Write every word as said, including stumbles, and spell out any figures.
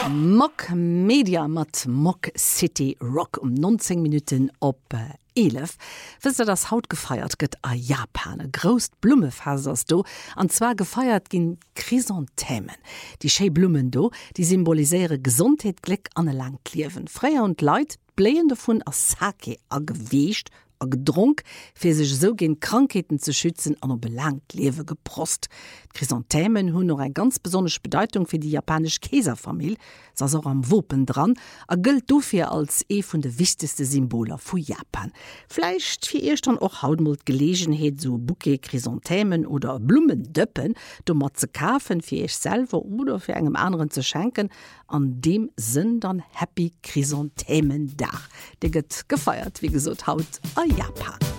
Mock Media mat Mock City Rock um neunzehn Minuten op äh, elf. Wisst ihr, das Haut gefeiert gëtt a Japan. Grost Blummefasers do, an zwar gefeiert gin Chrysanthemen. Die schee Blumen do, die symboliseiere Gesundheit, Glück an lang Liewen. Freier und Leid bläen davon as Sake a geweescht, a gedrunk, fir sech so gen Krankheiten zu schützen an o belangt Lewe geprost. Chrysanthemen hunn noch ein ganz besonders Bedeutung fir die japanisch Käserfamilie, sas auch am Wopen dran, a gëlt dofir als e vun de wichtigste Symboler vu Japan. Fleicht fir ihr dann auch hautmut Gelegenheet so Bouquet Chrysanthemen oder Blumendöppen, do mat ze kaufen fir ich selber oder fir engem anderen zu schenken, an dem sind dann Happy Chrysanthemen Dach. Der gëtt gefeiert, wie gesot haut a Japan.